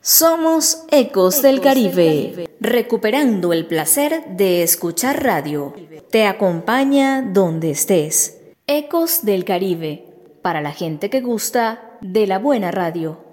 Somos Ecos del Caribe, recuperando el placer de escuchar radio. Te acompaña donde estés. Ecos del Caribe, para la gente que gusta de la buena radio.